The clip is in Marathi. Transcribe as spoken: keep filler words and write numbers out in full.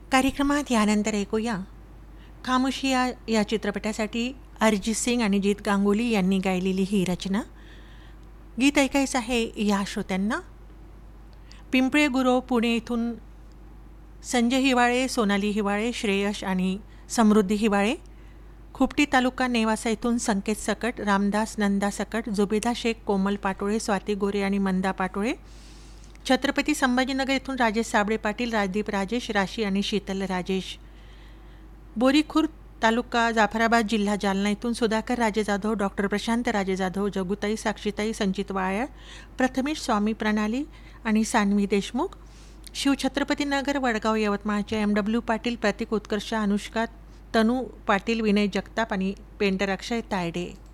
कार्यक्रमात यानंतर ऐकूया खामोशी या या चित्रपटासाठी अरिजित सिंग आणि जीत गांगुली यांनी गायलेली ही रचना. गीत ऐकायचं आहे या श्रोत्यांना. पिंपळे गुरव पुणे इथून संजय हिवाळे, सोनाली हिवाळे, श्रेयश आणि समृद्धी हिवाळे. खुपटी तालुका नेवासा इथून संकेत सकट, रामदास नंदा सकट, जुबेदा शेख, कोमल पाटोळे, स्वाती गोरे आणि मंदा पाटोळे. छत्रपती संभाजीनगर इथून राजेश साबळे पाटील, राजदीप राजेश, राशी आणि शीतल राजेश. बोरीखुर्द तालुका जाफराबाद जिल्हा जालना इथून सुधाकर राजे जाधव, डॉक्टर प्रशांत राजे जाधव, जगुताई, साक्षीताई, संचित वाळ्या, प्रथमेश स्वामी प्रणाली आणि सान्वी देशमुख. शिवछत्रपतीनगर वडगाव यवतमाळच्या एम डब्ल्यू पाटील, प्रतीक उत्कर्ष, अनुष्का, तनू पाटील, विनय जगताप आणि पेंटर अक्षय तायडे.